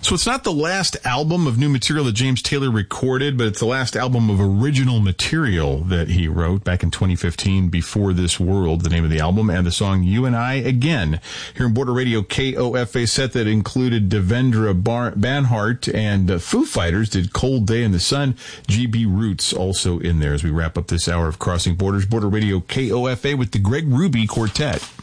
So it's not the last album of new material that James Taylor recorded, but it's the last album of original material that he wrote back in 2015, Before This World, the name of the album, and the song You and I Again. Here in Border Radio KOFA set that included Devendra Banhart and Foo Fighters did Cold Day in the Sun. GB Roots also in there as we wrap up this hour of Crossing Borders. Border Radio KOFA with the Greg Ruby Quartet.